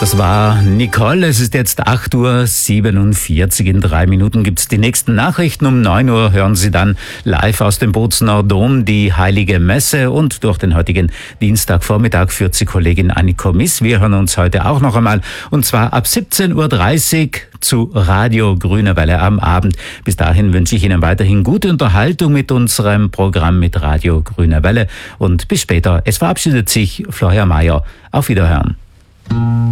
Das war Nicole. Es ist jetzt 8:47 Uhr. In 3 Minuten gibt's die nächsten Nachrichten. Um 9 Uhr hören Sie dann live aus dem Bozener Dom die Heilige Messe. Und durch den heutigen Dienstagvormittag führt sie Kollegin Anniko Miss. Wir hören uns heute auch noch einmal. Und zwar ab 17:30 Uhr zu Radio Grüne Welle am Abend. Bis dahin wünsche ich Ihnen weiterhin gute Unterhaltung mit unserem Programm mit Radio Grüne Welle. Und bis später. Es verabschiedet sich Florian Mayer. Auf Wiederhören.